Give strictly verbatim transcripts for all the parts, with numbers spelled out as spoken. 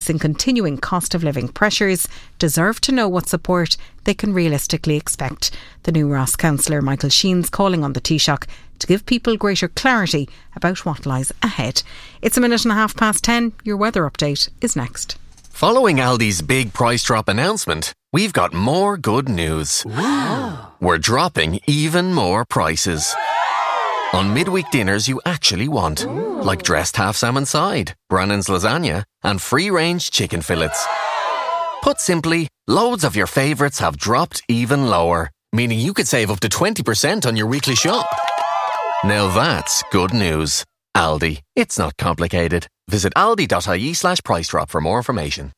facing continuing cost of living pressures deserve to know what support they can realistically expect. The new Ross councillor Michael Sheen's calling on the Taoiseach to give people greater clarity about what lies ahead. It's a minute and a half past ten. Your weather update is next. Following Aldi's big price drop announcement, we've got more good news. Wow. We're dropping even more prices on midweek dinners you actually want, Ooh. Like dressed half salmon side, Brannan's lasagna, and free-range chicken fillets. Put simply, loads of your favourites have dropped even lower, meaning you could save up to twenty percent on your weekly shop. Now that's good news. Aldi. It's not complicated. Visit aldi.ie slash price drop for more information.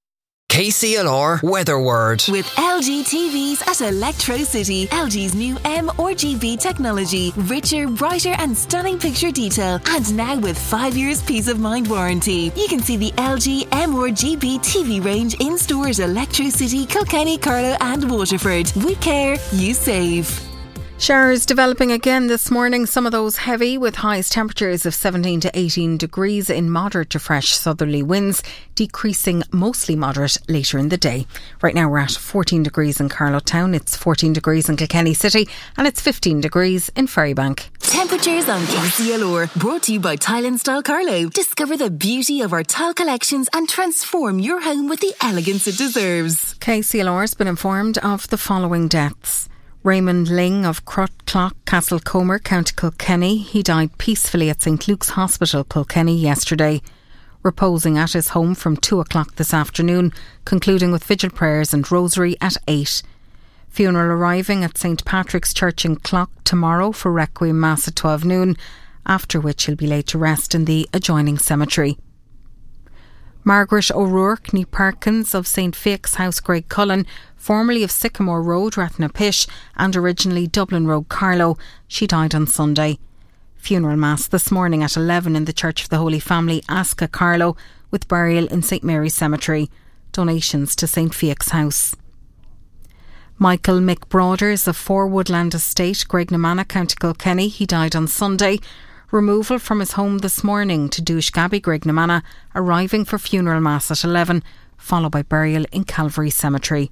K C L R Weather Word. With L G T Vs at Electro City. L G's new M R G B technology. Richer, brighter and stunning picture detail. And now with five years peace of mind warranty. You can see the L G M R G B T V range in stores Electro City, Kilkenny, Carlow and Waterford. We care, you save. Showers developing again this morning, some of those heavy with highest temperatures of seventeen to eighteen degrees in moderate to fresh southerly winds, decreasing mostly moderate later in the day. Right now we're at fourteen degrees in Carlow Town, it's fourteen degrees in Kilkenny City and it's fifteen degrees in Ferrybank. Temperatures on K C L R, brought to you by Tile and Style Carlow. Discover the beauty of our tile collections and transform your home with the elegance it deserves. K C L R has been informed of the following deaths. Raymond Ling of Crutclock, Castlecomer, County Kilkenny. He died peacefully at St Luke's Hospital, Kilkenny, yesterday, reposing at his home from two o'clock this afternoon, concluding with vigil prayers and rosary at eight. Funeral arriving at St Patrick's Church in Clock tomorrow for Requiem Mass at twelve noon, after which he'll be laid to rest in the adjoining cemetery. Margaret O'Rourke, ní Perkins of St Fake's House, Great Cullen, formerly of Sycamore Road, Rathnapish, and originally Dublin Road, Carlow. She died on Sunday. Funeral Mass this morning at eleven in the Church of the Holy Family, Asca, Carlow, with burial in St Mary's Cemetery. Donations to St Fake's House. Michael McBroaders of Four Woodland Estate, Graignamanagh, County Kilkenny. He died on Sunday. Removal from his home this morning to Doushgaby, Graignamanagh, arriving for funeral mass at eleven, followed by burial in Calvary Cemetery.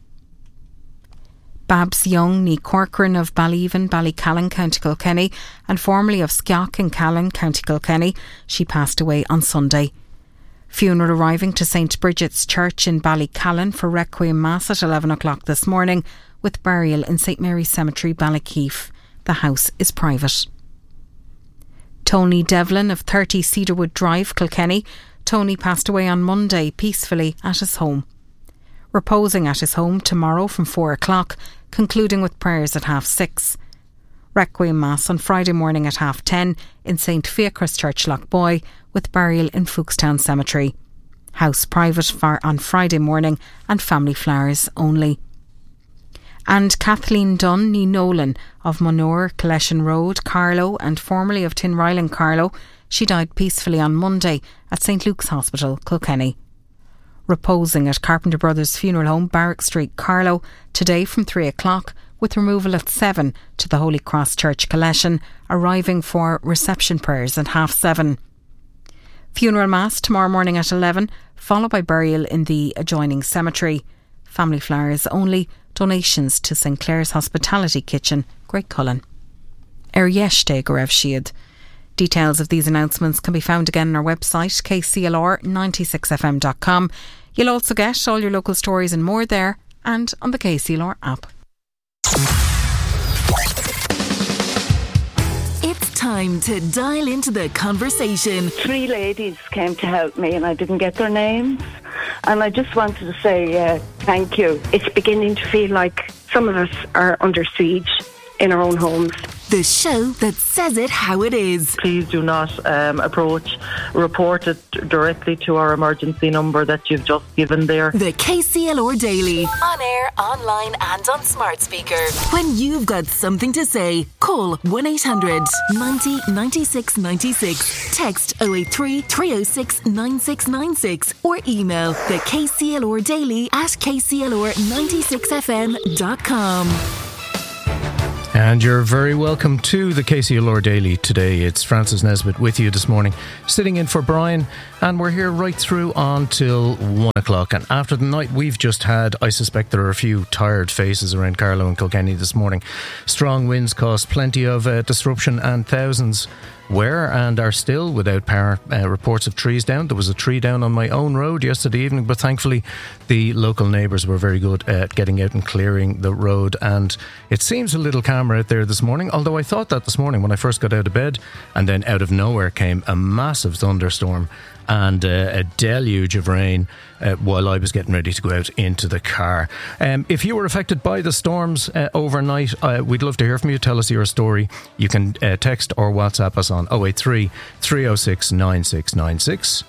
Babs Young, ní Corcoran of Balleven, Ballycallan, County Kilkenny, and formerly of Skiock in Callan, County Kilkenny. She passed away on Sunday. Funeral arriving to St Bridget's Church in Ballycallan for Requiem Mass at eleven o'clock this morning, with burial in St Mary's Cemetery, Ballykeefe. The house is private. Tony Devlin of thirty Cedarwood Drive, Kilkenny. Tony passed away on Monday peacefully at his home. Reposing at his home tomorrow from four o'clock, concluding with prayers at half six. Requiem Mass on Friday morning at half ten in St Fiacre's Church, Lochboy, with burial in Fookstown Cemetery. House private for on Friday morning and family flowers only. And Kathleen Dunn, ní Nolan of Monore, Collection Road, Carlow, and formerly of Tinryland, Carlow. She died peacefully on Monday at St Luke's Hospital, Kilkenny. Reposing at Carpenter Brothers Funeral Home, Barrack Street, Carlow, today from three o'clock, with removal at seven to the Holy Cross Church, Collection, arriving for reception prayers at half seven. Funeral Mass tomorrow morning at eleven, followed by burial in the adjoining cemetery. Family flowers only. Donations to St Clair's Hospitality Kitchen, Great Cullen. Er yeiste go raibh siad. Details of these announcements can be found again on our website, k c l r ninety-six f m dot com. You'll also get all your local stories and more there, and on the K C L R app. It's time to dial into the conversation. Three ladies came to help me and I didn't get their names. And I just wanted to say uh, thank you. It's beginning to feel like some of us are under siege in our own homes. The show that says it how it is. Please do not um, approach, report it directly to our emergency number that you've just given there. The K C L R Daily. On air, online and on smart speaker. When you've got something to say, call one eight hundred ninety ninety-six ninety-six. Text oh eight three, three oh six, nine six nine six or email the K C L R Daily at k c l r ninety-six f m dot com. And you're very welcome to the K C L R Daily today. It's Francis Nesbitt with you this morning, sitting in for Brian, and we're here right through until one o'clock. And after the night we've just had, I suspect there are a few tired faces around Carlow and Kilkenny this morning. Strong winds caused plenty of uh, disruption, and thousands were and are still without power. Uh, reports of trees down. There was a tree down on my own road yesterday evening, but thankfully the local neighbours were very good at getting out and clearing the road, and it seems a little calmer out there this morning, although I thought that this morning when I first got out of bed, and then out of nowhere came a massive thunderstorm and uh, a deluge of rain uh, while I was getting ready to go out into the car. Um, if you were affected by the storms uh, overnight, uh, we'd love to hear from you. Tell us your story. You can uh, text or WhatsApp us on oh eight three, three oh six, nine six nine six,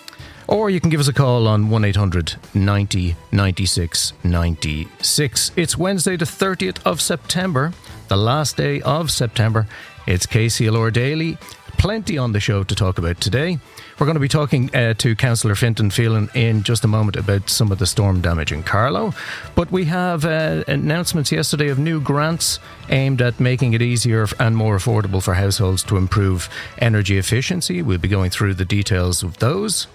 or you can give us a call on one eight hundred ninety ninety-six ninety-six. It's Wednesday the thirtieth of September, the last day of September. It's K C L R Daily. Plenty on the show to talk about today. We're going to be talking uh, to Councillor Fintan Phelan in just a moment about some of the storm damage in Carlow. But we have uh, announcements yesterday of new grants aimed at making it easier and more affordable for households to improve energy efficiency. We'll be going through the details of those.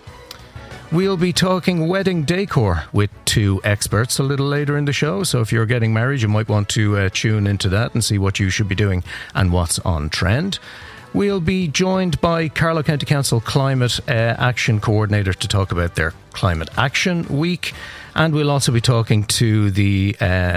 We'll be talking wedding decor with two experts a little later in the show. So if you're getting married, you might want to uh, tune into that and see what you should be doing and what's on trend. We'll be joined by Carlow County Council Climate uh, Action Coordinator to talk about their Climate Action Week. And we'll also be talking to the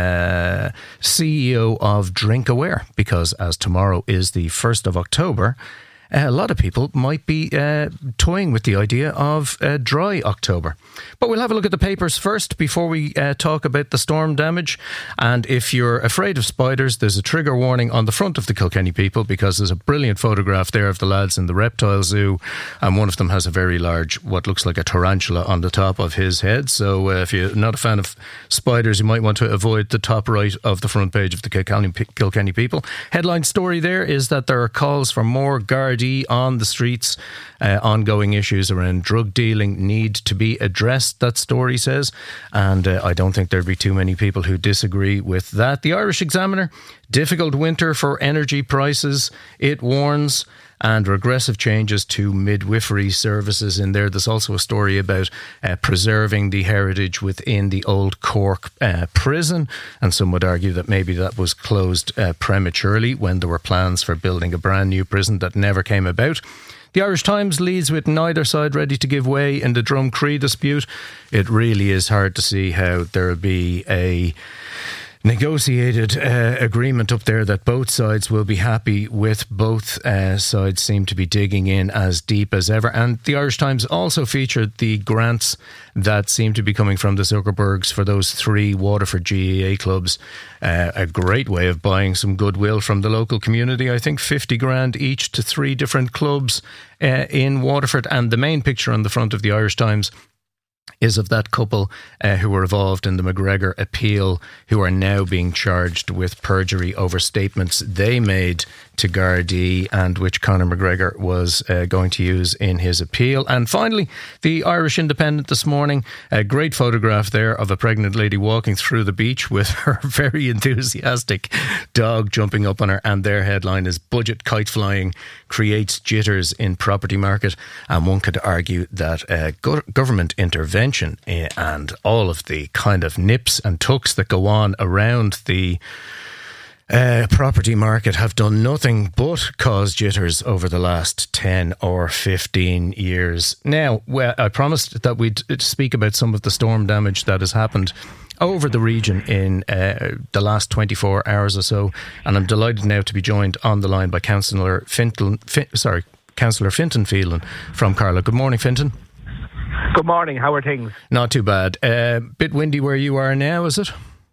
uh, C E O of Drinkaware, because as tomorrow is the first of October, a lot of people might be uh, toying with the idea of uh, dry October. But we'll have a look at the papers first before we uh, talk about the storm damage. And if you're afraid of spiders, there's a trigger warning on the front of the Kilkenny People, because there's a brilliant photograph there of the lads in the reptile zoo, and one of them has a very large, what looks like a tarantula on the top of his head. So uh, if you're not a fan of spiders, you might want to avoid the top right of the front page of the Kilkenny, Kilkenny People. Headline story there is that there are calls for more Gardaí on the streets. Uh, ongoing issues around drug dealing need to be addressed, that story says, and uh, I don't think there'd be too many people who disagree with that. The Irish Examiner: difficult winter for energy prices, it warns, and regressive changes to midwifery services in there. There's also a story about uh, preserving the heritage within the old Cork uh, prison, and some would argue that maybe that was closed uh, prematurely when there were plans for building a brand new prison that never came about. The Irish Times leads with neither side ready to give way in the Drumcree dispute. It really is hard to see how there'll be a negotiated uh, agreement up there that both sides will be happy with. Both uh, sides seem to be digging in as deep as ever. And the Irish Times also featured the grants that seem to be coming from the Zuckerbergs for those three Waterford G A A clubs. Uh, a great way of buying some goodwill from the local community. I think fifty grand each to three different clubs uh, in Waterford. And the main picture on the front of the Irish Times is of that couple uh, who were involved in the McGregor appeal, who are now being charged with perjury over statements they made to Gardaí, and which Conor McGregor was uh, going to use in his appeal. And finally, the Irish Independent this morning, a great photograph there of a pregnant lady walking through the beach with her very enthusiastic dog jumping up on her, and their headline is "Budget Kite Flying Creates Jitters in Property Market." And one could argue that uh, go- government intervention uh, and all of the kind of nips and tucks that go on around the Uh, property market have done nothing but cause jitters over the last ten or fifteen years. Now, well, I promised that we'd speak about some of the storm damage that has happened over the region in uh, the last twenty-four hours or so, and I'm delighted now to be joined on the line by Councillor Fintan, fin, sorry, Councillor Fintan Phelan from Carlow. Good morning, Fintan. Good morning. How are things? Not too bad. A uh, bit windy where you are now, is it?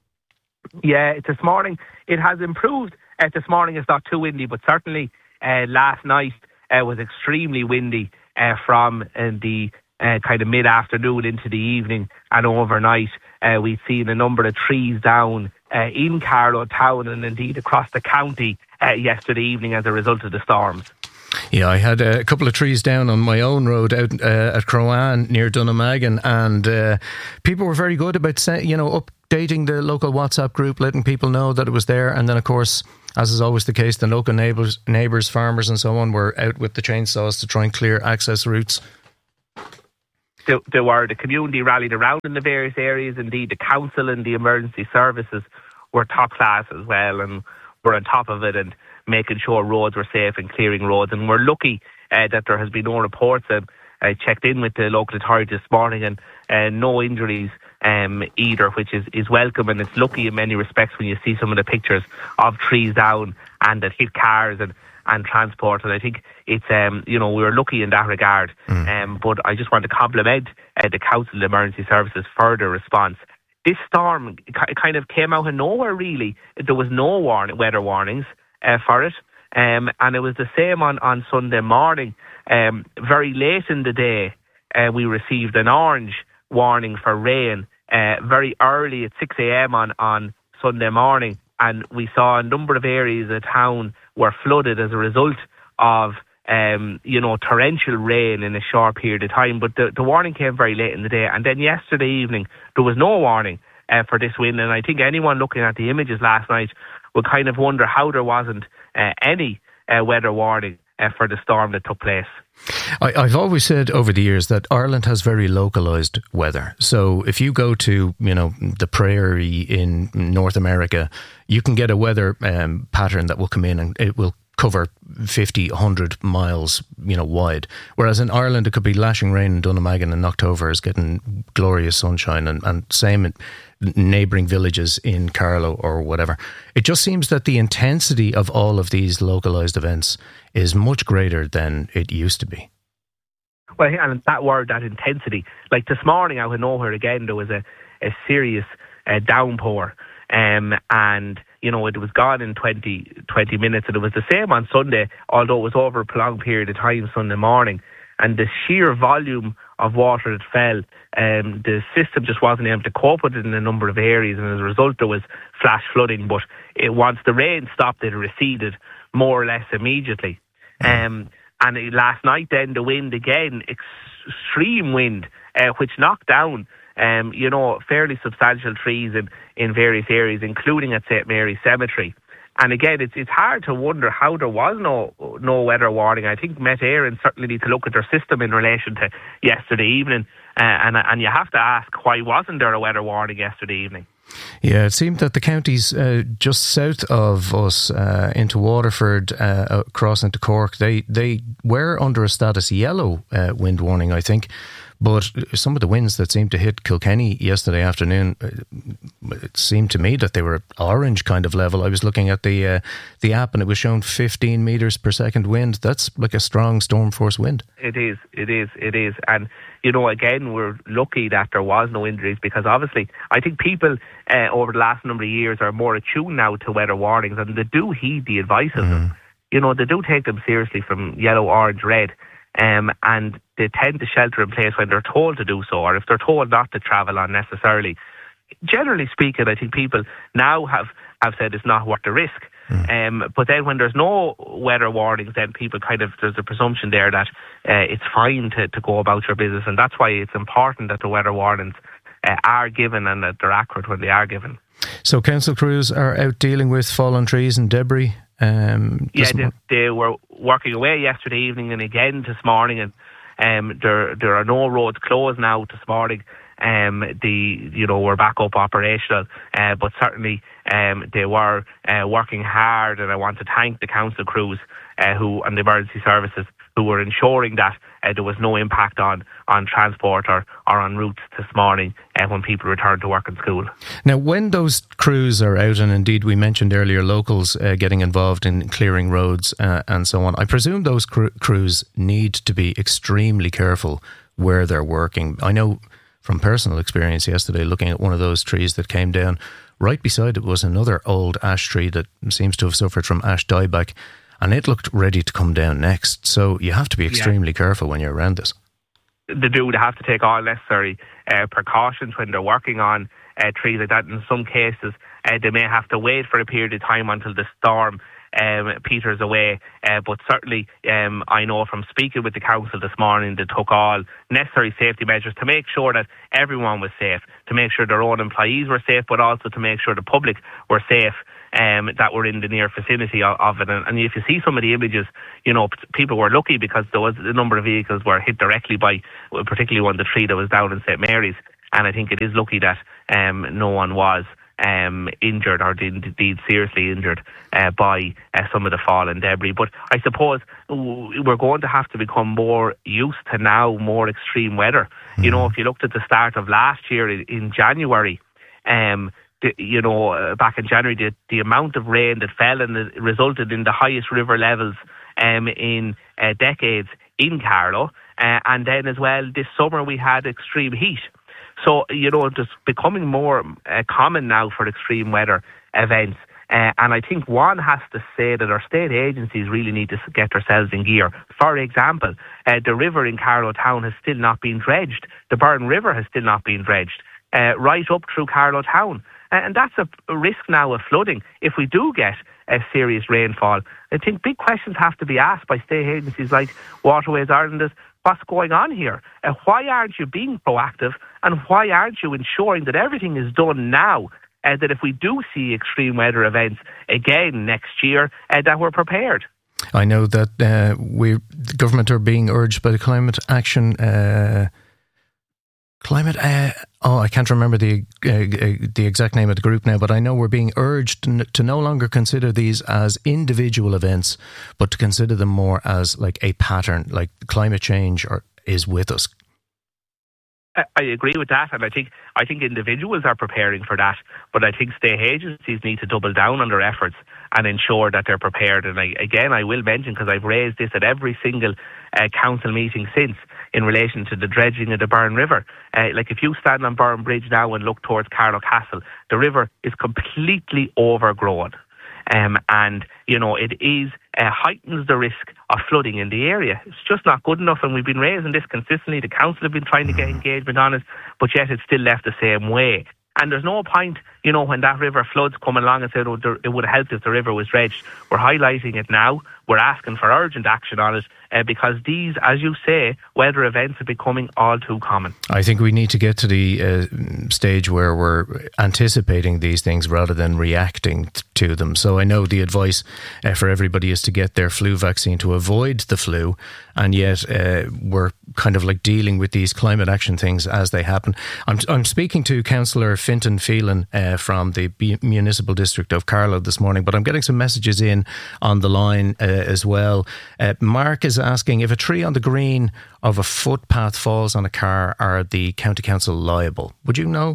Yeah, this morning it has improved. Uh, this morning it's not too windy, but certainly uh, last night uh, was extremely windy uh, from uh, the uh, kind of mid-afternoon into the evening, and overnight uh, we've seen a number of trees down uh, in Carlow town and indeed across the county uh, yesterday evening as a result of the storms. Yeah, I had a couple of trees down on my own road out uh, at Crowan near Dunnamagan, and uh, people were very good about, you know, updating the local WhatsApp group, letting people know that it was there. And then, of course, as is always the case, the local neighbours, neighbours, farmers and so on were out with the chainsaws to try and clear access routes. There, there were, the community rallied around in the various areas. Indeed, the council and the emergency services were top class as well, and were on top of it and making sure roads were safe and clearing roads. And we're lucky uh, that there has been no reports. Um, I checked in with the local authority this morning, and uh, no injuries um, either, which is, is welcome. And it's lucky in many respects when you see some of the pictures of trees down and that hit cars and, and transport. And I think it's, um, you know, we were lucky in that regard. Mm. Um, but I just want to compliment uh, the Council and Emergency Services for their response. This storm kind of came out of nowhere, really. There was no warning, weather warnings uh, for it. Um, and it was the same on, on Sunday morning. Um, very late in the day, uh, we received an orange warning for rain uh, very early at six a.m. on, on Sunday morning. And we saw a number of areas of town were flooded as a result of Um, you know, torrential rain in a short period of time. But the, the warning came very late in the day. And then yesterday evening, there was no warning uh, for this wind. And I think anyone looking at the images last night would kind of wonder how there wasn't uh, any uh, weather warning uh, for the storm that took place. I, I've always said over the years that Ireland has very localised weather. So if you go to, you know, the prairie in North America, you can get a weather um, pattern that will come in and it will cover fifty, one hundred miles, you know, wide. Whereas in Ireland, it could be lashing rain in Dunnamagan in October is getting glorious sunshine, and, and same in neighbouring villages in Carlow or whatever. It just seems that the intensity of all of these localised events is much greater than it used to be. Well, and that word, that intensity, like this morning out of nowhere again, there was a, a serious uh, downpour. Um, and, you know, it was gone in twenty, twenty minutes, and it was the same on Sunday, although it was over a prolonged period of time Sunday morning. And the sheer volume of water that fell, um, the system just wasn't able to cope with it in a number of areas, and as a result there was flash flooding. But it, once the rain stopped, it receded more or less immediately. Um, and it, last night then, the wind again, ex- extreme wind, uh, which knocked down Um, you know, fairly substantial trees in, in various areas, including at Saint Mary's Cemetery. And again, it's it's hard to wonder how there was no no weather warning. I think Met Éireann certainly need to look at their system in relation to yesterday evening. Uh, and and you have to ask, why wasn't there a weather warning yesterday evening? Yeah, it seemed that the counties uh, just south of us, uh, into Waterford, uh, across into Cork, they, they were under a status yellow uh, wind warning, I think. But some of the winds that seemed to hit Kilkenny yesterday afternoon, it seemed to me that they were orange kind of level. I was looking at the uh, the app and it was showing fifteen metres per second wind. That's like a strong storm force wind. It is, it is, it is. And, you know, again, we're lucky that there was no injuries, because obviously I think people uh, over the last number of years are more attuned now to weather warnings, and they do heed the advice of mm. them. You know, they do take them seriously from yellow, orange, red. Um, and they tend to shelter in place when they're told to do so, or if they're told not to travel unnecessarily. Generally speaking, I think people now have, have said it's not worth the risk. Mm. Um, but then when there's no weather warnings, then people kind of, there's a presumption there that uh, it's fine to, to go about your business, and that's why it's important that the weather warnings uh, are given and that they're accurate when they are given. So council crews are out dealing with fallen trees and debris? Um, yeah, they, they were working away yesterday evening and again this morning, and um, there there are no roads closed now this morning. Um, the you know we're back up operational, uh, but certainly um, they were uh, working hard, and I want to thank the council crews uh, who and the emergency services who were ensuring that uh, there was no impact on, on transport or, or on routes this morning uh, when people returned to work and school. Now, when those crews are out, and indeed we mentioned earlier locals uh, getting involved in clearing roads uh, and so on, I presume those cr- crews need to be extremely careful where they're working. I know from personal experience yesterday, looking at one of those trees that came down, right beside it was another old ash tree that seems to have suffered from ash dieback, and it looked ready to come down next. So you have to be extremely yeah. careful when you're around this. They do. They have to take all necessary uh, precautions when they're working on uh, trees like that. In some cases, uh, they may have to wait for a period of time until the storm um, Peter's away, uh, but certainly um, I know from speaking with the council this morning, they took all necessary safety measures to make sure that everyone was safe, to make sure their own employees were safe, but also to make sure the public were safe um, that were in the near vicinity of, of it. And, and if you see some of the images, you know, people were lucky because there was a number of vehicles were hit directly by, particularly one, the tree that was down in Saint Mary's. And I think it is lucky that um, no one was um, injured or indeed seriously injured uh, by uh, some of the fallen debris. But I suppose we're going to have to become more used to now more extreme weather. Mm. You know, if you looked at the start of last year in, in January, um, the, you know, uh, back in January, the, the amount of rain that fell and it resulted in the highest river levels um, in uh, decades in Carlow. Uh, and then as well, this summer we had extreme heat. So, you know, it's becoming more uh, common now for extreme weather events. Uh, and I think one has to say that our state agencies really need to get themselves in gear. For example, uh, the river in Carlow Town has still not been dredged. The Burn River has still not been dredged, uh, right up through Carlow Town. Uh, and that's a, a risk now of flooding. If we do get a serious rainfall, I think big questions have to be asked by state agencies like Waterways Ireland is, what's going on here? Uh, why aren't you being proactive, and why aren't you ensuring that everything is done now, uh, that if we do see extreme weather events again next year, uh, that we're prepared? I know that uh, we, the government are being urged by the Climate Action... Uh, Climate... Uh, oh, I can't remember the uh, the exact name of the group now, but I know we're being urged to, to no longer consider these as individual events, but to consider them more as like a pattern, like climate change or, is with us. I agree with that, and I think I think individuals are preparing for that, but I think state agencies need to double down on their efforts and ensure that they're prepared. And I, again, I will mention, because I've raised this at every single uh, council meeting since, in relation to the dredging of the Burn River. Uh, like if you stand on Burn Bridge now and look towards Carlow Castle, the river is completely overgrown. Um, and, you know, it is uh, heightens the risk of flooding in the area. It's just not good enough, and we've been raising this consistently. The council have been trying to get engagement on it, but yet it's still left the same way. And there's no point, you know, when that river floods coming along and said, oh, there, it would help if the river was dredged. We're highlighting it now. We're asking for urgent action on it uh, because these, as you say, weather events are becoming all too common. I think we need to get to the uh, stage where we're anticipating these things rather than reacting th- to them. So I know the advice uh, for everybody is to get their flu vaccine to avoid the flu, and yet uh, we're kind of like dealing with these climate action things as they happen. I'm, I'm speaking to Councillor Fintan Phelan uh, from the B- Municipal District of Carlow this morning, but I'm getting some messages in on the line uh, as well. Uh, Mark is asking, if a tree on the green of a footpath falls on a car, are the County Council liable? Would you know?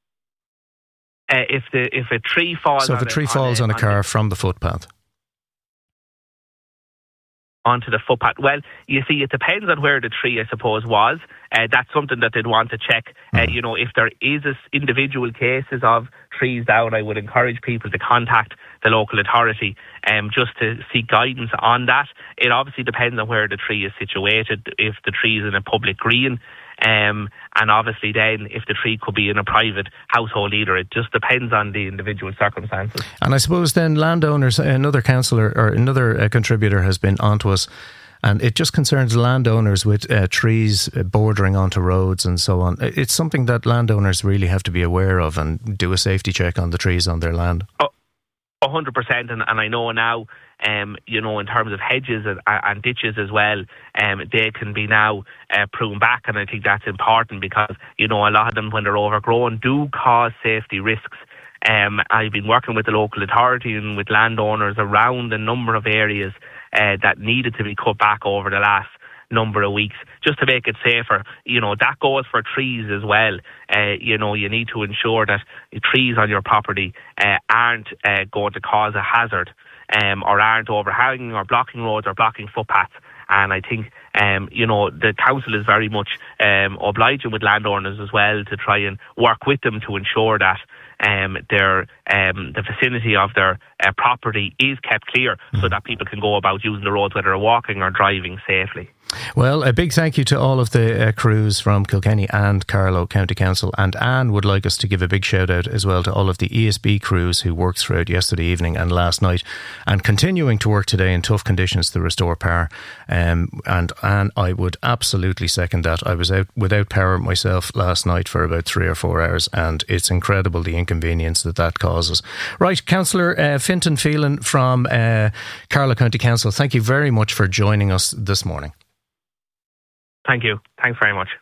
Uh, if the if a tree falls so if on a tree a, falls on a, on a car on from the footpath onto the footpath. Well, you see, it depends on where the tree, I suppose, was. Uh, that's something that they'd want to check. Uh, you know, if there is a s- individual cases of trees down, I would encourage people to contact the local authority um, just to seek guidance on that. It obviously depends on where the tree is situated. If the tree is in a public green, um, and obviously then if the tree could be in a private household either. It just depends on the individual circumstances. And I suppose then landowners, another councillor or another uh, contributor has been onto us, and it just concerns landowners with uh, trees bordering onto roads and so on. It's something that landowners really have to be aware of and do a safety check on the trees on their land. Oh, one hundred percent, and, and I know now, um, you know, in terms of hedges and, and ditches as well, um, they can be now uh, pruned back, and I think that's important because, you know, a lot of them, when they're overgrown, do cause safety risks. Um, I've been working with the local authority and with landowners around a number of areas uh, that needed to be cut back over the last number of weeks just to make it safer. You know, that goes for trees as well. Uh, you know, you need to ensure that trees on your property uh, aren't uh, going to cause a hazard um, or aren't overhanging or blocking roads or blocking footpaths. And I think, um, you know, the council is very much um, obliging with landowners as well to try and work with them to ensure that um, their um, the vicinity of their uh, property is kept clear so that people can go about using the roads, whether they're walking or driving safely. Well, a big thank you to all of the uh, crews from Kilkenny and Carlow County Council, and Anne would like us to give a big shout out as well to all of the E S B crews who worked throughout yesterday evening and last night and continuing to work today in tough conditions to restore power. Um, and Anne, I would absolutely second that. I was out without power myself last night for about three or four hours, and it's incredible the inconvenience that that causes. Right, Councillor uh, Fintan Phelan from uh, Carlow County Council, thank you very much for joining us this morning. Thank you. Thanks very much.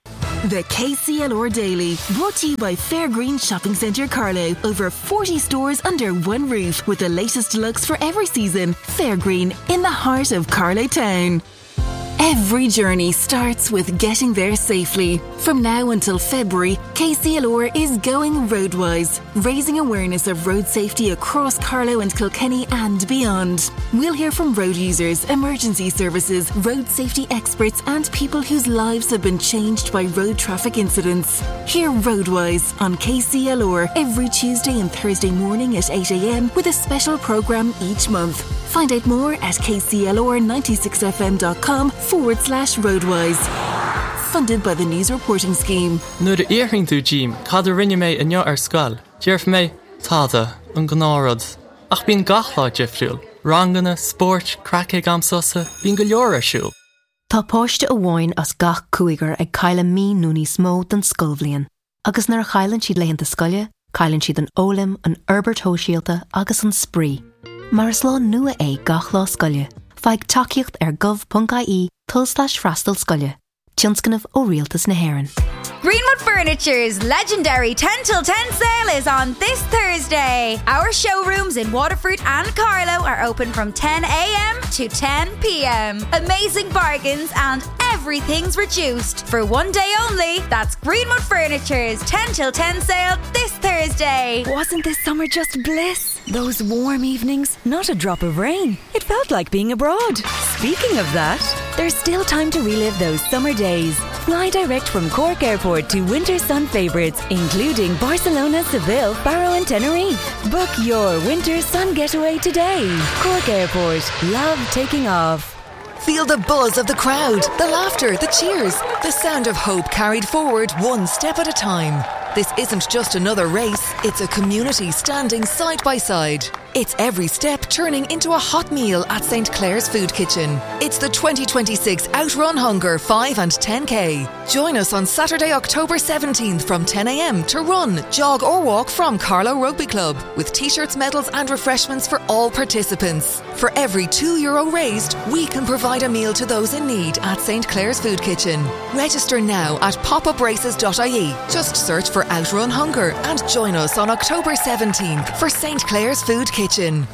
The K C L R Daily, brought to you by Fairgreen Shopping Centre Carlow. Over forty stores under one roof with the latest looks for every season. Fairgreen, in the heart of Carlow Town. Every journey starts with getting there safely. From now until February, K C L R is going roadwise, raising awareness of road safety across Carlow and Kilkenny and beyond. We'll hear from road users, emergency services, road safety experts and people whose lives have been changed by road traffic incidents. Hear Roadwise on K C L R every Tuesday and Thursday morning at eight a.m. with a special programme each month. Find out more at k c l r ninety-six f m dot com forward slash roadwise. Funded by the News Reporting Scheme. Nu de eerhing du Jim, cad a rinne mé in jo ar scal. Jerf mé, tada, an gnárad. Ach bín gachlá jefriúil. Rangana, sport, crackig amsosa, bín go leor ar siúil. Tá páiste a bháin as gach cúigar ag caile mí núní smó den scolbhliain. Agus nar chailann siad leighanta scoile, cailann siad an ólim, an Herbert Hóisialta agus an spree. Mar is lá nua é gach lá scoile. Feig takeíocht ar gov.ie tull slash frastal scoile. Tionscanmh ó rialtas na Héireann. Greenwood Furniture's legendary ten till ten sale is on this Thursday. Our showrooms in Waterford and Carlow are open from ten a.m. to ten p.m. Amazing bargains and everything's reduced. For one day only, that's Greenwood Furniture's ten till ten sale this Thursday. Wasn't this summer just bliss? Those warm evenings, not a drop of rain. It felt like being abroad. Speaking of that, there's still time to relive those summer days. Fly direct from Cork Airport to winter sun favourites, including Barcelona, Seville, Faro and Tenerife. Book your winter sun getaway today. Cork Airport. Love taking off. Feel the buzz of the crowd, the laughter, the cheers, the sound of hope carried forward one step at a time. This isn't just another race, it's a community standing side by side. It's every step turning into a hot meal at Saint Clair's Food Kitchen. It's the twenty twenty-six Outrun Hunger five and ten K. Join us on Saturday, October seventeenth from ten a.m. to run, jog or walk from Carlow Rugby Club with t-shirts, medals and refreshments for all participants. For every two euro raised, we can provide a meal to those in need at Saint Clair's Food Kitchen. Register now at pop up races dot I E. Just search for Outrun Hunger and join us on October seventeenth for Saint Clair's Food Kitchen.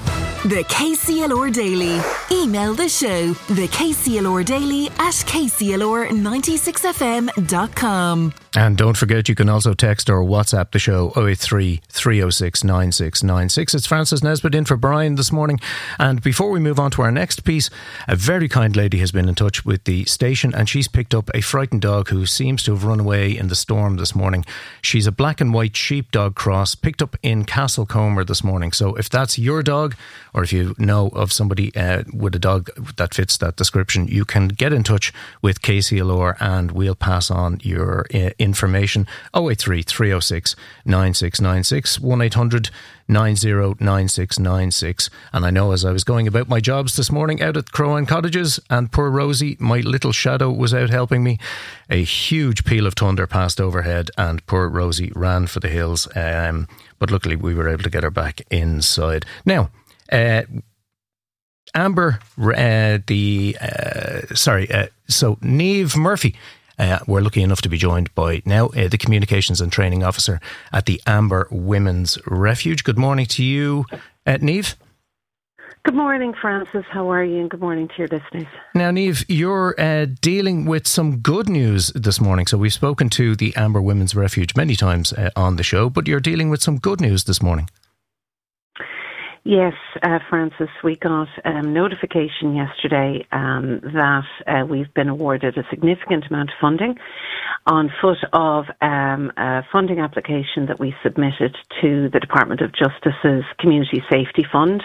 The K C L R Daily. Email the show, the K C L R Daily at k c l r ninety-six f m dot com. And don't forget, you can also text or WhatsApp the show oh eight three, three oh six, nine six nine six. It's Francis Nesbitt in for Brian this morning. And before we move on to our next piece, a very kind lady has been in touch with the station and she's picked up a frightened dog who seems to have run away in the storm this morning. She's a black and white sheepdog cross picked up in Castlecomer this morning. So if that's your dog, or if you know of somebody uh, with a dog that fits that description, you can get in touch with K C L R and we'll pass on your uh, information. oh eight three, three oh six, nine six nine six, one eight hundred, nine oh nine six nine six. And I know as I was going about my jobs this morning out at Crowan Cottages, and poor Rosie, my little shadow, was out helping me, a huge peal of thunder passed overhead and poor Rosie ran for the hills. Um, but luckily we were able to get her back inside. Now, uh, Amber, uh, the, uh, sorry, uh, so Niamh Murphy, Uh, we're lucky enough to be joined by now uh, the Communications and Training Officer at the Amber Women's Refuge. Good morning to you, uh, Niamh. Good morning, Francis. How are you? And good morning to your listeners. Now, Niamh, you're uh, dealing with some good news this morning. So we've spoken to the Amber Women's Refuge many times uh, on the show, but you're dealing with some good news this morning. Yes, uh, Francis, we got um, notification yesterday um, that uh, we've been awarded a significant amount of funding on foot of um, a funding application that we submitted to the Department of Justice's Community Safety Fund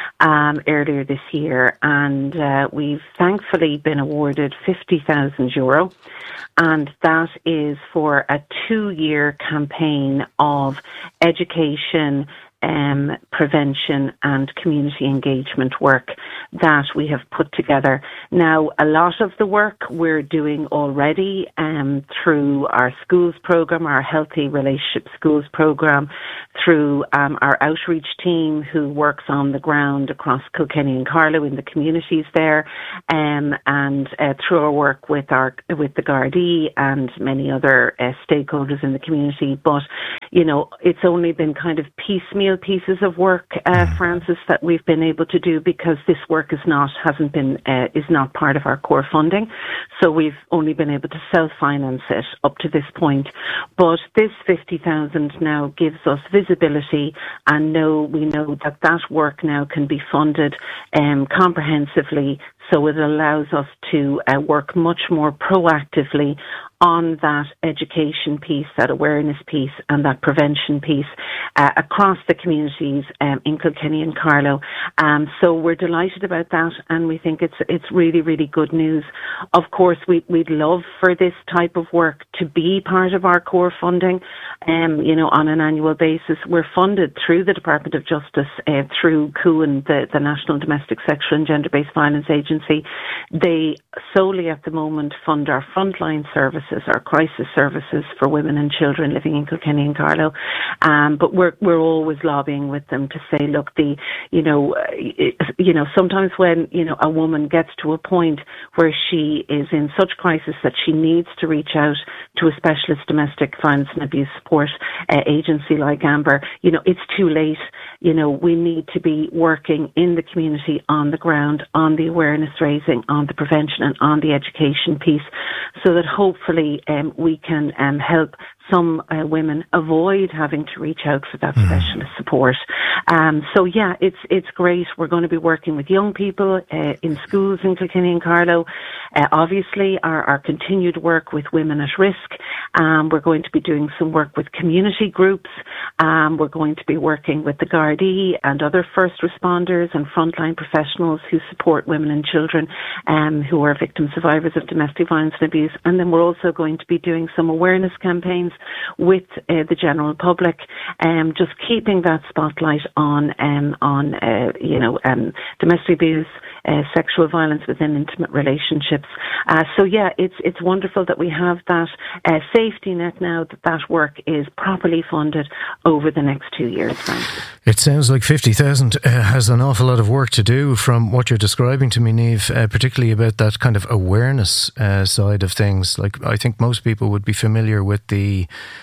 um, earlier this year. And uh, we've thankfully been awarded fifty thousand euro. And that is for a two-year campaign of education, Um, prevention and community engagement work that we have put together. Now, a lot of the work we're doing already um, through our schools programme, our Healthy Relationship Schools programme, through um, our outreach team who works on the ground across Kilkenny and Carlow in the communities there, um, and uh, through our work with our with the Gardaí and many other uh, stakeholders in the community. But, you know, it's only been kind of piecemeal pieces of work, uh, Francis, that we've been able to do because this work is not hasn't been uh, is not part of our core funding. So we've only been able to self-finance it up to this point. But this fifty thousand now gives us visibility, and know we know that that work now can be funded um, comprehensively. So it allows us to uh, work much more proactively on that education piece, that awareness piece and that prevention piece uh, across the communities um, in Kilkenny and Carlow. Um, so we're delighted about that, and we think it's it's really, really good news. Of course, we, we'd love for this type of work to be part of our core funding, um, you know, on an annual basis. We're funded through the Department of Justice, uh, through C U N, the, the National Domestic Sexual and Gender-Based Violence Agency. They solely at the moment fund our frontline services, our crisis services for women and children living in Kilkenny and Carlow. Um, but we're we're always lobbying with them to say, look, the you know uh, you know sometimes when you know a woman gets to a point where she is in such crisis that she needs to reach out to a specialist domestic violence and abuse support uh, agency like Amber, you know, it's too late. You know, we need to be working in the community on the ground, on the awareness raising, on the prevention and on the education piece, so that hopefully um, we can um, help some uh, women avoid having to reach out for that mm. specialist support. Um, so yeah, it's it's great. We're going to be working with young people uh, in schools in Kilkenny and Carlow. Uh, obviously, our, our continued work with women at risk. Um, we're going to be doing some work with community groups. Um, we're going to be working with the Gardaí and other first responders and frontline professionals who support women and children um, who are victim survivors of domestic violence and abuse. And then we're also going to be doing some awareness campaigns with uh, the general public, um, just keeping that spotlight on um, on uh, you know um, domestic abuse, uh, sexual violence within intimate relationships. Uh, so yeah, it's it's wonderful that we have that uh, safety net now, that that work is properly funded over the next two years. Francis. It sounds like fifty thousand uh, has an awful lot of work to do from what you're describing to me, Niamh, uh, particularly about that kind of awareness uh, side of things. Like, I think most people would be familiar with the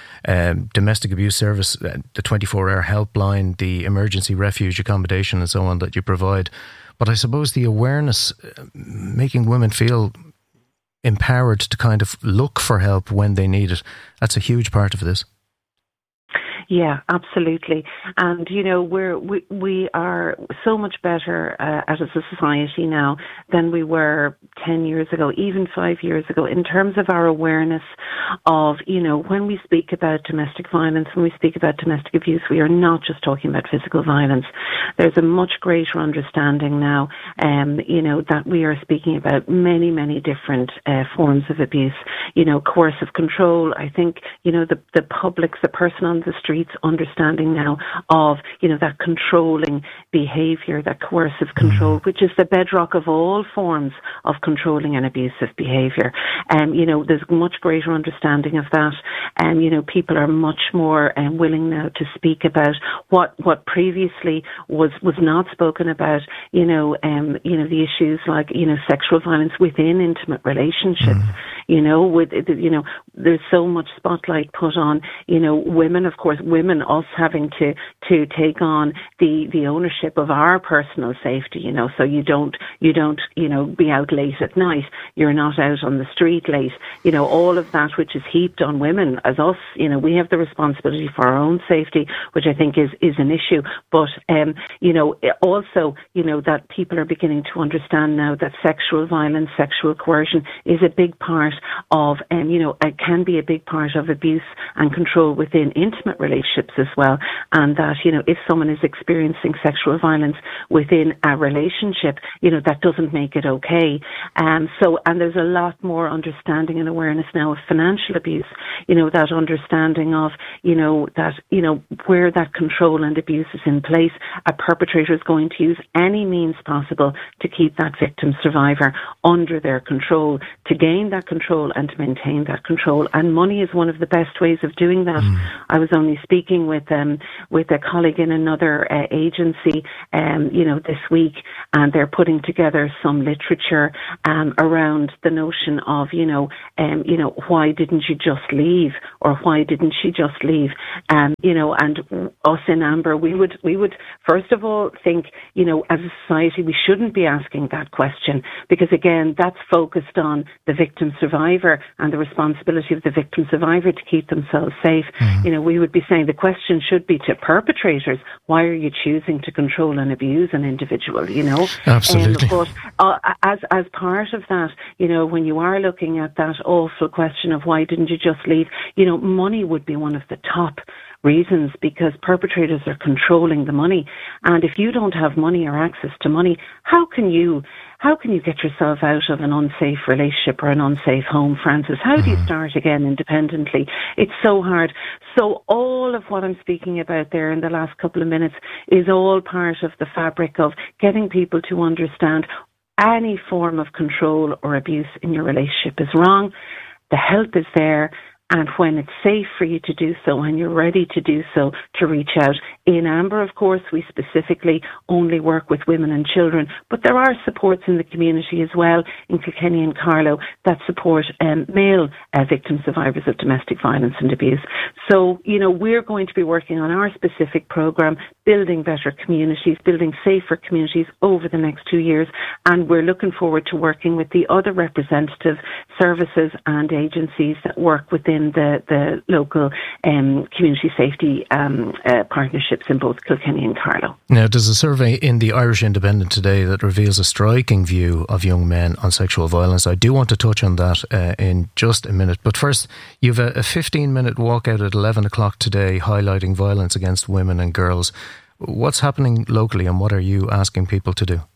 Um, domestic abuse service, uh, the twenty-four hour helpline, the emergency refuge accommodation and so on that you provide. But I suppose the awareness, uh, making women feel empowered to kind of look for help when they need it, that's a huge part of this. Yeah, absolutely. And, you know, we're, we, we are so much better uh, as a society now than we were ten years ago, even five years ago, in terms of our awareness of, you know, when we speak about domestic violence, when we speak about domestic abuse, we are not just talking about physical violence. There's a much greater understanding now, um, you know, that we are speaking about many, many different uh, forms of abuse. You know, coercive control. I think, you know, the, the public, the person on the street, understanding now of, you know, that controlling behaviour, that coercive control, which is the bedrock of all forms of controlling and abusive behaviour. Um, you know, there's much greater understanding of that. And, um, you know, people are much more um, willing now to speak about what what previously was, was not spoken about, you know, um, you know, the issues like, you know, sexual violence within intimate relationships. Mm. You know, with, you know, there's so much spotlight put on, you know, women, of course, women, us having to, to take on the, the ownership of our personal safety, you know, so you don't, you don't, you know, be out late at night. You're not out on the street late. You know, all of that which is heaped on women as us, you know, we have the responsibility for our own safety, which I think is, is an issue. But, um, you know, also, you know, that people are beginning to understand now that sexual violence, sexual coercion is a big part of, um, you know, it can be a big part of abuse and control within intimate relationships as well. And that, you know, if someone is experiencing sexual violence within a relationship, you know, that doesn't make it okay. Um, so, and there's a lot more understanding and awareness now of financial abuse, you know, that understanding of, you know, that, you know, where that control and abuse is in place, a perpetrator is going to use any means possible to keep that victim survivor under their control, to gain that control and to maintain that control. And money is one of the best ways of doing that. Mm. I was only speaking with um, with a colleague in another uh, agency, um, you know, this week, and they're putting together some literature um, around the notion of, you know, um, you know, why didn't you just leave, or why didn't she just leave? Um, you know, and us in Amber, we would we would first of all think, you know, as a society, we shouldn't be asking that question, because again, that's focused on the victim survivor and the responsibility of the victim survivor to keep themselves safe. Mm-hmm. You know, we would be saying the question should be to perpetrators: why are you choosing to control and abuse an individual? You know, absolutely. Um, but uh, as as part of that, you know, when you are looking at that awful question of why didn't you just leave, you know, money would be one of the top reasons, because perpetrators are controlling the money. And if you don't have money or access to money, how can you how can you get yourself out of an unsafe relationship or an unsafe home, Francis? How do you start again independently? It's so hard. So all of what I'm speaking about there in the last couple of minutes is all part of the fabric of getting people to understand any form of control or abuse in your relationship is wrong. The help is there. And when it's safe for you to do so and you're ready to do so, to reach out. In Amber, of course, we specifically only work with women and children, but there are supports in the community as well, in Kilkenny and Carlow, that support um, male uh, victim survivors of domestic violence and abuse. So, you know, we're going to be working on our specific programme, building better communities, building safer communities over the next two years. And we're looking forward to working with the other representative services and agencies that work within the, the local um, community safety um, uh, partnerships in both Kilkenny and Carlow. Now, there's a survey in the Irish Independent today that reveals a striking view of young men on sexual violence. I do want to touch on that uh, in just a minute. But first, you've a fifteen-minute walkout at eleven o'clock today highlighting violence against women and girls. What's happening locally, and what are you asking people to do?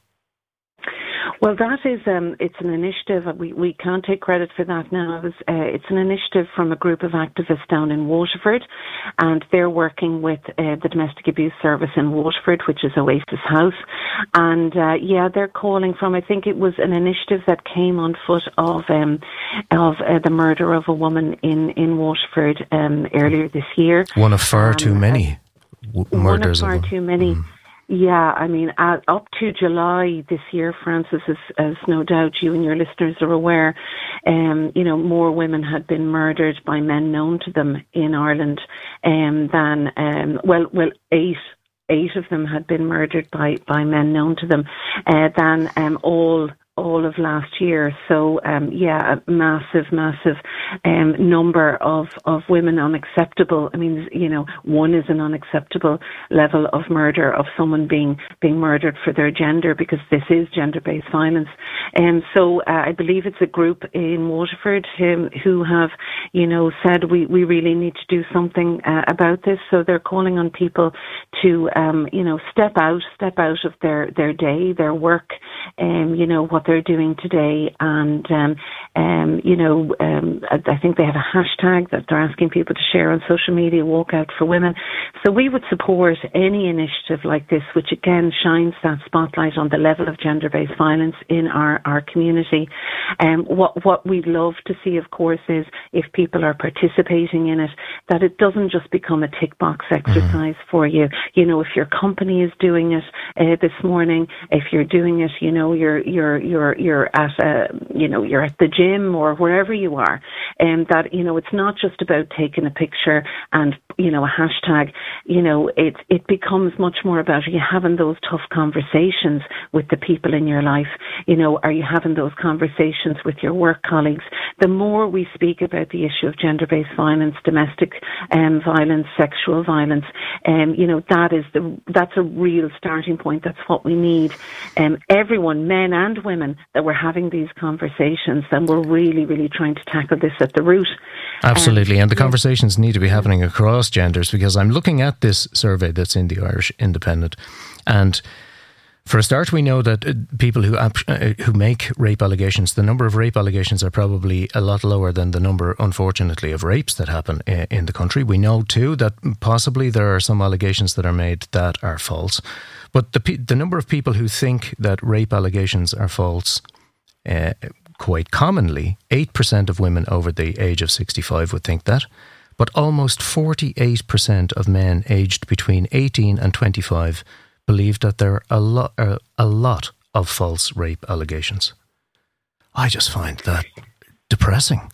Well, that is, um, it's an initiative. We, we can't take credit for that now. It was, uh, it's an initiative from a group of activists down in Waterford, and they're working with uh, the Domestic Abuse Service in Waterford, which is Oasis House. And, uh, yeah, they're calling from, I think it was an initiative that came on foot of, um, of uh, the murder of a woman in, in Waterford um, earlier this year. One of far um, too many w- murders. One of far of too many. Mm. Yeah, I mean, uh, up to July this year, Francis, as, as no doubt you and your listeners are aware, um, you know, more women had been murdered by men known to them in Ireland um, than, um, well, well, eight. Eight of them had been murdered by, by men known to them uh, than um, all all of last year. So, um, yeah, a massive, massive um, number of, of women unacceptable. I mean, you know, one is an unacceptable level of murder, of someone being being murdered for their gender, because this is gender-based violence. And so uh, I believe it's a group in Waterford um, who have, you know, said we, we really need to do something uh, about this. So they're calling on people to, um, you know, step out, step out of their, their day, their work, um, you know, what they're doing today. And, um, um, you know, um, I think they have a hashtag that they're asking people to share on social media, Walk Out for Women. So we would support any initiative like this, which again shines that spotlight on the level of gender-based violence in our, our community. Um, what, what we'd love to see, of course, is if people are participating in it, that it doesn't just become a tick box exercise mm-hmm. for you. You know, if your company is doing it uh, this morning, if you're doing it, you know, you're, you're, you're, you're at a, you know, you're at the gym or wherever you are, and that, you know, it's not just about taking a picture and, you know, a hashtag, you know, it, it becomes much more about, are you having those tough conversations with the people in your life? You know, are you having those conversations with your work colleagues? The more we speak about the issue of gender-based violence, domestic um, violence, sexual violence, um, you know, that is the, that's a real starting point. That's what we need. Um, everyone, men and women, that we're having these conversations, and we're really, really trying to tackle this at the root. Absolutely, um, and the yeah. conversations need to be happening across genders, because I'm looking at this survey that's in the Irish Independent, and for a start, we know that uh, people who uh, who make rape allegations, the number of rape allegations are probably a lot lower than the number, unfortunately, of rapes that happen in, in the country. We know too that possibly there are some allegations that are made that are false, but the the number of people who think that rape allegations are false, uh, quite commonly, eight percent of women over the age of sixty-five would think that, but almost forty-eight percent of men aged between eighteen and twenty-five believe that there are a lot, uh, a lot of false rape allegations. I just find that depressing.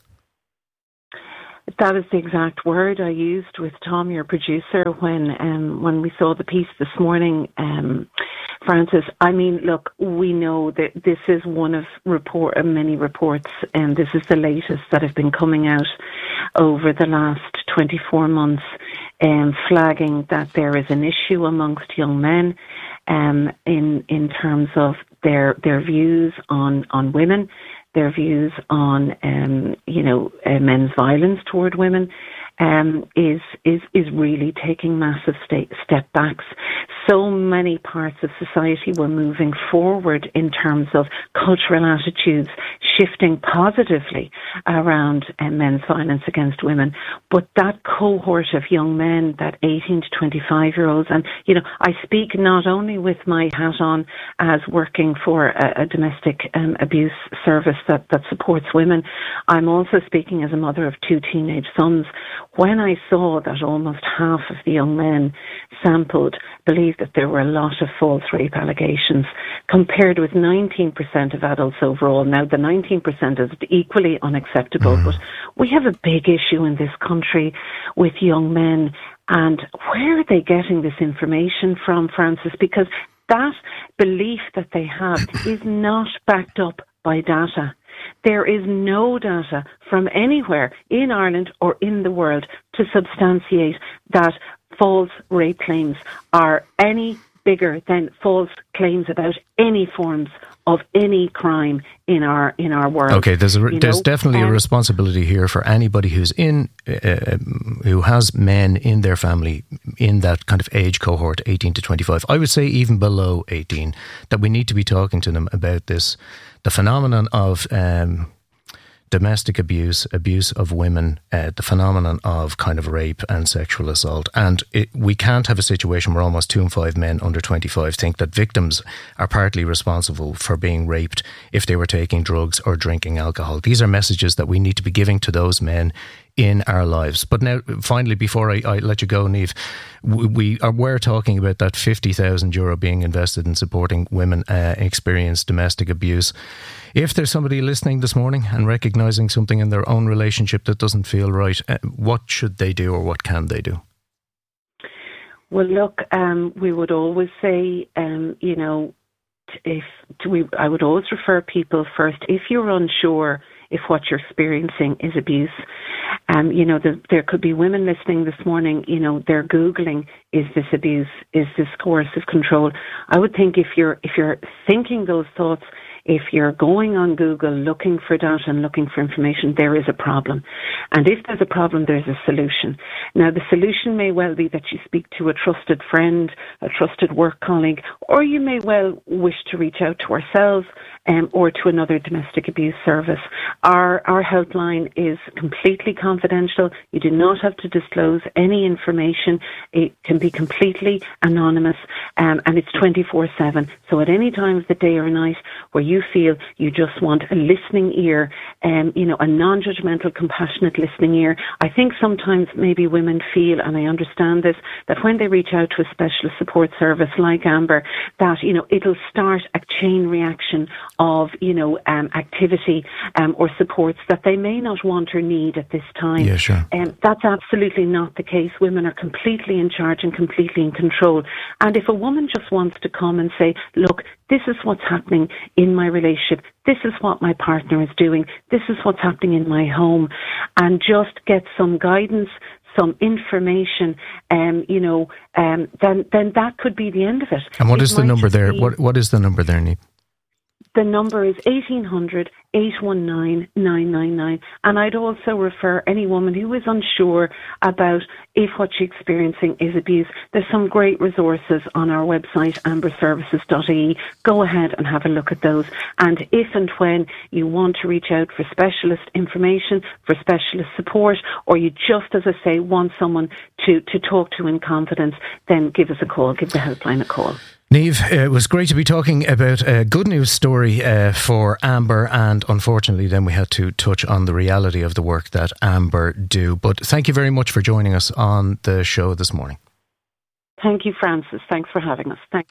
That is the exact word I used with Tom, your producer, when um, when we saw the piece this morning, um, Francis. I mean, look, we know that this is one of report, uh, many reports, and this is the latest that have been coming out over the last twenty-four months, um, flagging that there is an issue amongst young men um, in in terms of their their views on, on women, their views on um, you know uh, men's violence toward women, um, is is is really taking massive sta- step backs. So many parts of society were moving forward in terms of cultural attitudes, shifting positively around uh, men's violence against women. But that cohort of young men, that eighteen to twenty-five year olds, and, you know, I speak not only with my hat on as working for a, a domestic um, abuse service that, that supports women, I'm also speaking as a mother of two teenage sons. When I saw that almost half of the young men sampled believed that there were a lot of false rape allegations, compared with nineteen percent of adults overall. Now, the nineteen percent is equally unacceptable, mm. but we have a big issue in this country with young men. And where are they getting this information from, Francis? Because that belief that they have is not backed up by data. There is no data from anywhere in Ireland or in the world to substantiate that false rape claims are any bigger than false claims about any forms of any crime in our in our world. Okay, there's a, there's know? definitely um, a responsibility here for anybody who's in uh, who has men in their family in that kind of age cohort, eighteen to twenty-five. I would say even below eighteen, that we need to be talking to them about this, the phenomenon of um, domestic abuse, abuse of women, uh, the phenomenon of kind of rape and sexual assault. And it, we can't have a situation where almost two in five men under twenty-five think that victims are partly responsible for being raped if they were taking drugs or drinking alcohol. These are messages that we need to be giving to those men in our lives. But now, finally, before I, I let you go, Niamh, we, we are we're talking about that fifty thousand euro being invested in supporting women uh, experience domestic abuse. If there's somebody listening this morning and recognising something in their own relationship that doesn't feel right, uh, what should they do or what can they do? Well, look, um, we would always say, um, you know, if we, I would always refer people first, if you're unsure if what you're experiencing is abuse. Um, you know, the, there could be women listening this morning, you know, they're Googling, is this abuse? Is this coercive control? I would think if you're, if you're thinking those thoughts, if you're going on Google looking for data and looking for information, there is a problem. And if there's a problem, there's a solution. Now, the solution may well be that you speak to a trusted friend, a trusted work colleague, or you may well wish to reach out to ourselves um, or to another domestic abuse service. Our, our helpline is completely confidential. You do not have to disclose any information. It can be completely anonymous, um, and it's twenty-four seven. So at any time of the day or night where you feel you just want a listening ear, um, you know, a non-judgmental, compassionate listening ear. I think sometimes maybe women feel, and I understand this, that when they reach out to a specialist support service like Amber, that, you know, it'll start a chain reaction of, you know, um, activity um, or supports that they may not want or need at this time. Yeah, sure. Um, that's absolutely not the case. Women are completely in charge and completely in control. And if a woman just wants to come and say, look, this is what's happening in my relationship, this is what my partner is doing, this is what's happening in my home, and just get some guidance, some information, um, you know, um, then then that could be the end of it. And what it is the number there? Be, What What is the number there, Niamh? The number is eighteen hundred, eight one nine, nine nine nine. And I'd also refer any woman who is unsure about if what she's experiencing is abuse. There's some great resources on our website, amber services dot I E. Go ahead and have a look at those. And if and when you want to reach out for specialist information, for specialist support, or you just, as I say, want someone to, to talk to in confidence, then give us a call, give the helpline a call. Niamh, it was great to be talking about a good news story uh, for Amber, and unfortunately then we had to touch on the reality of the work that Amber do. But thank you very much for joining us on the show this morning. Thank you, Francis. Thanks for having us. Thanks.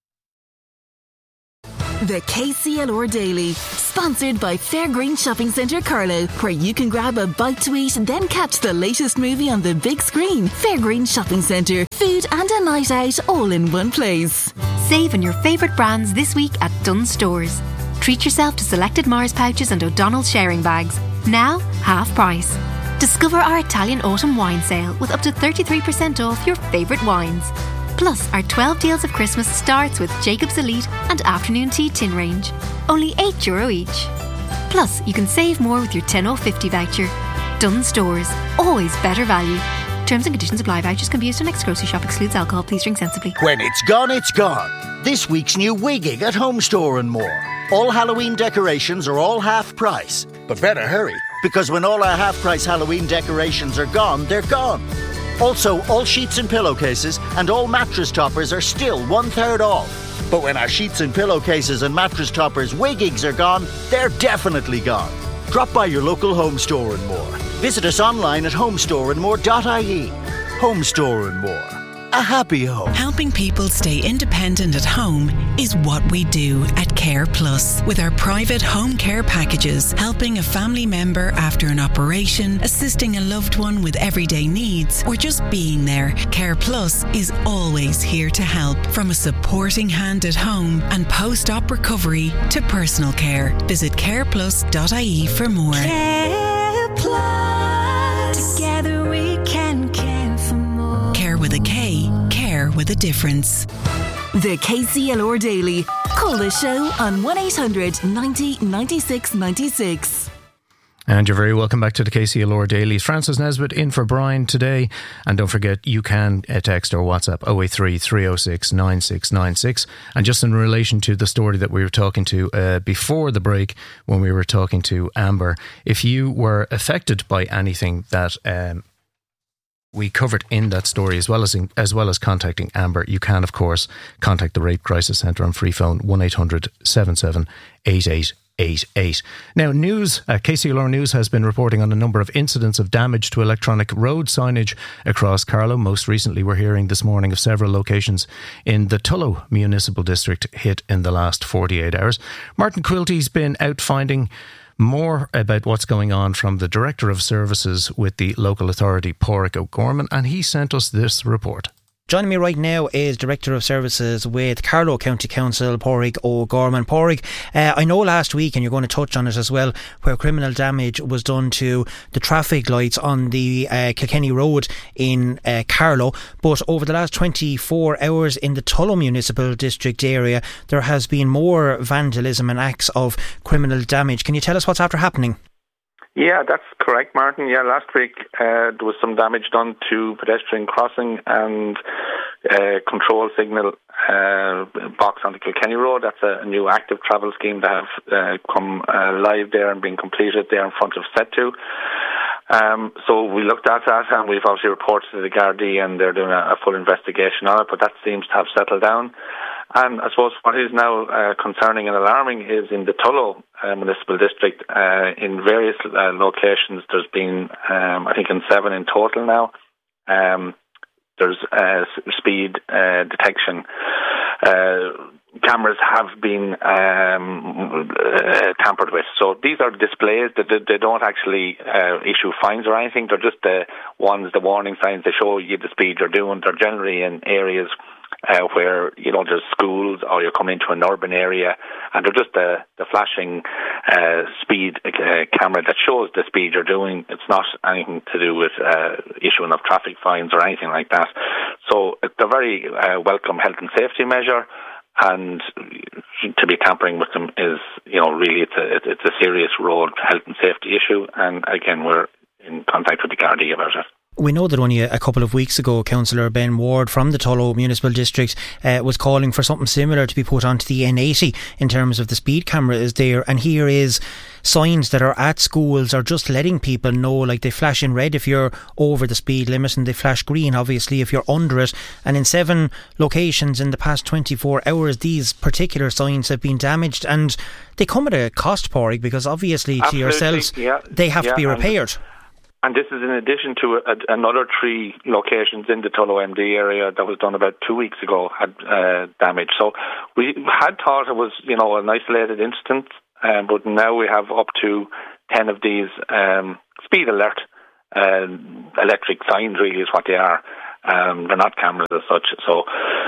The K C L R Daily, sponsored by Fairgreen Shopping Centre Carlow, where you can grab a bite to eat and then catch the latest movie on the big screen. Fairgreen Shopping Centre, food and a night out all in one place. Save on your favourite brands this week at Dunnes Stores. Treat yourself to selected Mars pouches and O'Donnell's sharing bags. Now, half price. Discover our Italian autumn wine sale with up to thirty-three percent off your favourite wines. Plus, our twelve Deals of Christmas starts with Jacob's Elite and Afternoon Tea Tin Range. Only eight euro each. Plus, you can save more with your ten oh fifty voucher. Dunnes Stores. Always better value. Terms and conditions apply. Vouchers can be used on next grocery shop. Excludes alcohol. Please drink sensibly. When it's gone, it's gone. This week's new Wigging at Home Store and More. All Halloween decorations are all half price. But better hurry, because when all our half price Halloween decorations are gone, they're gone. Also, all sheets and pillowcases and all mattress toppers are still one third off. But when our sheets and pillowcases and mattress toppers Wiggings are gone, they're definitely gone. Drop by your local Home Store and More. Visit us online at home store and more dot I E. Home Store and More. A happy home. Helping people stay independent at home is what we do at Care Plus. With our private home care packages, helping a family member after an operation, assisting a loved one with everyday needs, or just being there, Care Plus is always here to help. From a supporting hand at home and post-op recovery to personal care. Visit care plus dot I E for more. Care Plus. Together we can care for more. Care with a K, care with a difference. The K C L R Daily. Call the show on one eight hundred ninety ninety-six ninety-six. And you're very welcome back to the K C L R Daily. Francis Nesbitt in for Brian today. And don't forget, you can text or WhatsApp oh eight three, three oh six, nine six nine six. And just in relation to the story that we were talking to uh, before the break, when we were talking to Amber, if you were affected by anything that um, we covered in that story, as well as in, as well as contacting Amber, you can, of course, contact the Rape Crisis Centre on free phone one eight hundred, seven seven eight eight eight eight. Now, news, uh, K C L R News has been reporting on a number of incidents of damage to electronic road signage across Carlow. Most recently, we're hearing this morning of several locations in the Tullow Municipal District hit in the last forty-eight hours. Martin Quilty's been out finding more about what's going on from the Director of Services with the local authority, Pádraig O'Gorman, and he sent us this report. Joining me right now is Director of Services with Carlow County Council, Pádraig O'Gorman. Pádraig, uh, I know last week, and you're going to touch on it as well, where criminal damage was done to the traffic lights on the uh, Kilkenny Road in uh, Carlow, but over the last twenty-four hours in the Tullow Municipal District area, there has been more vandalism and acts of criminal damage. Can you tell us what's after happening? Yeah, that's correct, Martin. Yeah, last week uh, there was some damage done to pedestrian crossing and uh, control signal uh, box on the Kilkenny Road. That's a, a new active travel scheme that have uh, come uh, live there and been completed there in front of Setu. Um, so we looked at that, and we've obviously reported to the Gardaí, and they're doing a, a full investigation on it, but that seems to have settled down. And I suppose what is now uh, concerning and alarming is in the Tullow uh, Municipal District, uh, in various uh, locations, there's been, um, I think, in seven in total now, um, there's uh, speed uh, detection. Uh, cameras have been um, uh, tampered with. So these are displays that they, they don't actually uh, issue fines or anything. They're just the ones, the warning signs. They show you the speed you're doing. They're generally in areas uh, where, you know, there's schools or you're coming into an urban area, and they're just the, the flashing uh, speed uh, camera that shows the speed you're doing. It's not anything to do with uh, issuing of traffic fines or anything like that. So it's a very uh, welcome health and safety measure. And to be tampering with them is, you know, really it's a it's a serious road health and safety issue. And again, we're in contact with the Gardaí about it. We know that only a couple of weeks ago, Councillor Ben Ward from the Tullow Municipal District uh, was calling for something similar to be put onto the N eighty in terms of the speed camera is there. And here is signs that are at schools are just letting people know, like they flash in red if you're over the speed limit and they flash green obviously if you're under it. And in seven locations in the past twenty-four hours, these particular signs have been damaged, and they come at a cost, Pádraig, because obviously Absolutely, to yourselves yeah, they have yeah, to be repaired. And, and this is in addition to a, another three locations in the Tullow M D area that was done about two weeks ago had uh, damage. So we had thought it was, you know, an isolated instance. Um, but now we have up to ten of these um, speed alert uh, electric signs, really is what they are. Um, they're not cameras as such. So,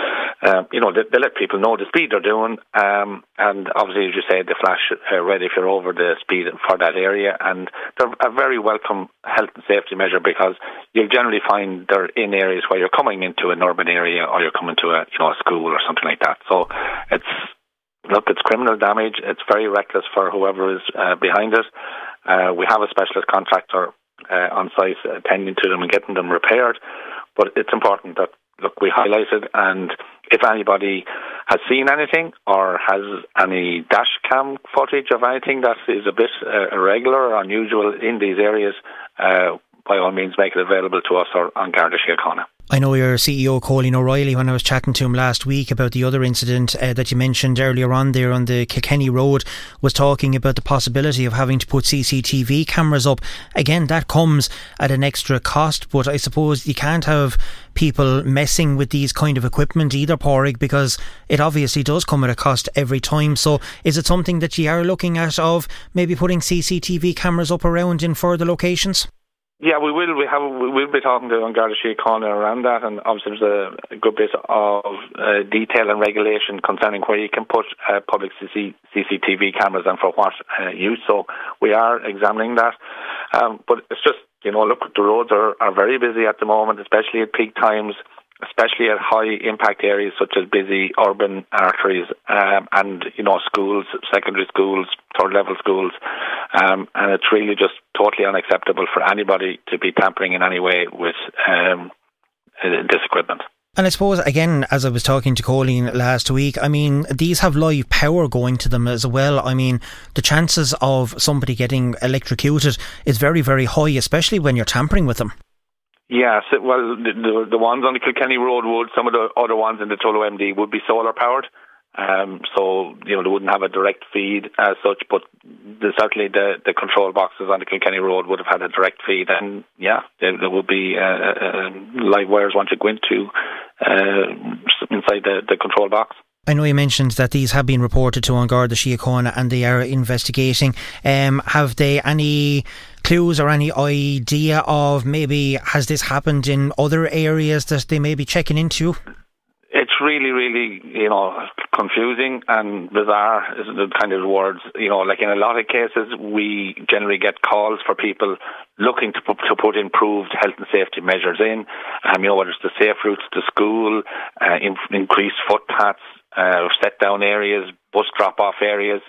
uh, you know, they, they let people know the speed they're doing. Um, and obviously, as you say, they flash uh, red if you're over the speed for that area. And they're a very welcome health and safety measure, because you'll generally find they're in areas where you're coming into an urban area or you're coming to a, you know, a school or something like that. So it's, Look, it's criminal damage. It's very reckless for whoever is uh, behind it. Uh, we have a specialist contractor uh, on site attending to them and getting them repaired. But it's important that, look, we highlight it, and if anybody has seen anything or has any dash cam footage of anything that is a bit uh, irregular or unusual in these areas, uh, by all means make it available to us or on Garda Síochána. I know your C E O, Colleen O'Reilly, when I was chatting to him last week about the other incident uh, that you mentioned earlier on there on the Kilkenny Road, was talking about the possibility of having to put C C T V cameras up. Again, that comes at an extra cost, but I suppose you can't have people messing with these kind of equipment either, Pádraig, because it obviously does come at a cost every time. So is it something that you are looking at, of maybe putting C C T V cameras up around in further locations? Yeah, we will. We have. We will be talking to Garda Síochána around that, and obviously there's a good bit of uh, detail and regulation concerning where you can put uh, public C C T V cameras and for what uh, use. So we are examining that. Um, but it's just, you know, look, the roads are, are very busy at the moment, especially at peak times, especially at high impact areas such as busy urban arteries, um, and, you know, schools, secondary schools, third level schools, um, and it's really just totally unacceptable for anybody to be tampering in any way with um, this equipment. And I suppose, again, as I was talking to Colleen last week, I mean, these have live power going to them as well. I mean, the chances of somebody getting electrocuted is very, very high, especially when you're tampering with them. Yes, well, the, the, the ones on the Kilkenny Road would, some of the other ones in the Tullow M D would be solar powered. Um, so, you know, they wouldn't have a direct feed as such, but the, certainly the, the control boxes on the Kilkenny Road would have had a direct feed. And yeah, there, there would be uh, uh, live wires once you go into uh, inside the, the control box. I know you mentioned that these have been reported to An Garda Síochána and they are investigating. Um, have they any clues or any idea of maybe has this happened in other areas that they may be checking into? It's really, really, you know, confusing and bizarre is the kind of words. You know, like in a lot of cases, we generally get calls for people looking to put, to put improved health and safety measures in. Um, you know, whether it's the safe routes to school, uh, in, increased footpaths, uh, set down areas, bus drop-off areas,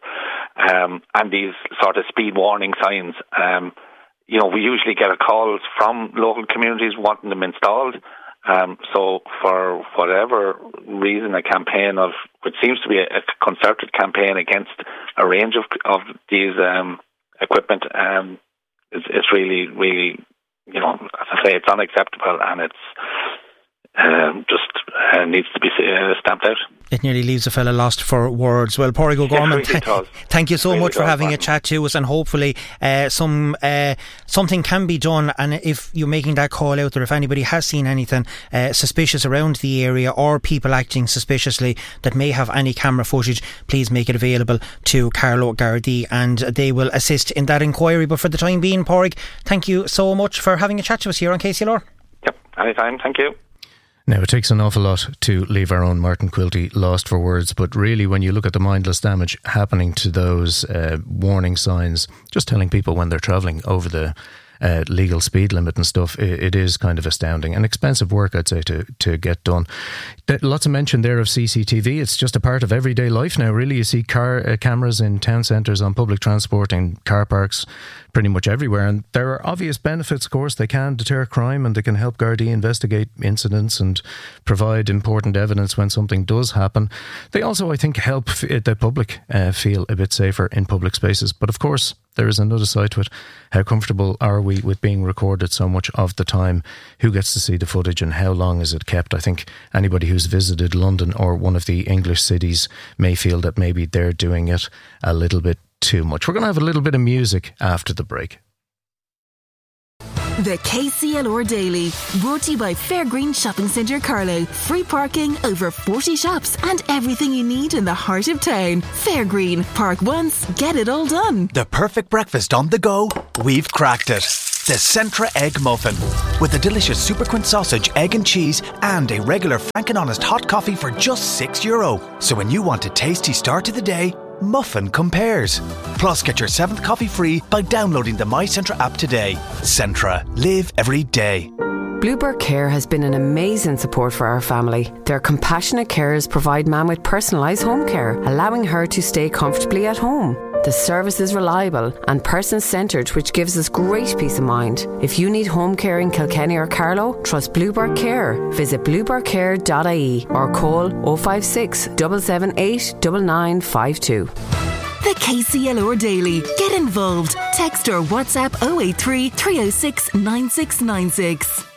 um, and these sort of speed warning signs. Um, you know, we usually get a calls from local communities wanting them installed. Um, so for whatever reason, a campaign of, which seems to be a, a concerted campaign against a range of of these um, equipment, um, it's, it's really, really, you know, as I say, it's unacceptable, and it's um, just uh, needs to be uh, stamped out. It nearly leaves a fella lost for words. Well, Pádraig O'Gorman, It really does. thank you so Really much for does, having Martin. a chat to us, and hopefully uh, some uh, something can be done. And if you're making that call out there, if anybody has seen anything uh, suspicious around the area, or people acting suspiciously that may have any camera footage, please make it available to Carlow Gardaí and they will assist in that inquiry. But for the time being, Pádraig, thank you so much for having a chat to us here on K C L R. Yep, anytime, thank you. Now, it takes an awful lot to leave our own Martin Quilty lost for words, but really when you look at the mindless damage happening to those uh, warning signs, just telling people when they're travelling over the uh, legal speed limit and stuff, it, it is kind of astounding and expensive work, I'd say, to, to get done. There, lots of mention there of C C T V. It's just a part of everyday life now, really. You see car uh, cameras in town centres, on public transport, in car parks, pretty much everywhere, and there are obvious benefits. Of course, they can deter crime and they can help Gardaí investigate incidents and provide important evidence when something does happen. They also, I think, help f- the public uh, feel a bit safer in public spaces. But of course, there is another side to it. How comfortable are we with being recorded so much of the time? Who gets to see the footage and how long is it kept? I think anybody who's visited London or one of the English cities may feel that maybe they're doing it a little bit too much. We're going to have a little bit of music after the break. The K C L R Daily, brought to you by Fairgreen Shopping Centre Carlow. Free parking, over forty shops and everything you need in the heart of town. Fairgreen, park once, get it all done. The perfect breakfast on the go, we've cracked it. The Centra Egg Muffin. With a delicious Superquint sausage, egg and cheese and a regular Frank and Honest hot coffee for just six euro. So when you want a tasty start to the day, Muffin compares. Plus, get your seventh coffee free by downloading the My Centra app today. Centra. Live every day. Bluebird Care has been an amazing support for our family. Their compassionate carers provide Mam with personalised home care, allowing her to stay comfortably at home. The service is reliable and person-centred, which gives us great peace of mind. If you need home care in Kilkenny or Carlow, trust Bluebird Care. Visit bluebird care dot I E or call oh five six, seven seven eight, nine nine five two. The K C L R Daily. Get involved. Text or WhatsApp oh eight three, three oh six, nine six nine six.